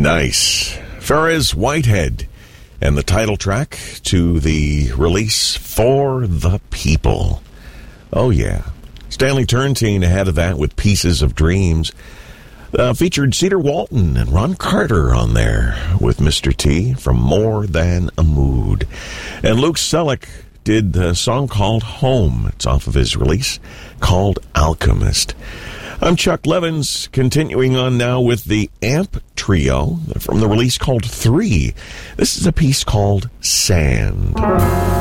Nice. Ferris Whitehead and the title track to the release For the People. Oh, yeah. Stanley Turrentine ahead of that with Pieces of Dreams. Featured Cedar Walton and Ron Carter on there with Mr. T from More Than a Mood. And Luke Selleck did a song called Home. It's off of his release called Alchemist. I'm Chuck Levins, continuing on now with the Amp Trio from the release called 3. This is a piece called Sand.